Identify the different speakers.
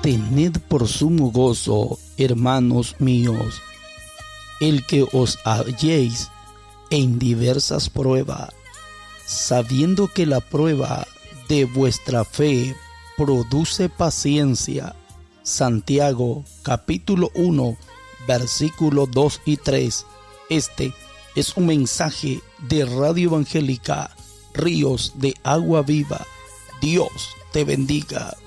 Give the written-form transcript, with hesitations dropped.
Speaker 1: Tened por sumo gozo, hermanos míos, el que os halléis en diversas pruebas, sabiendo que la prueba de vuestra fe produce paciencia. Santiago capítulo 1, versículos 2 y 3. Este es un mensaje de Radio Evangélica Ríos de Agua Viva. Dios te bendiga.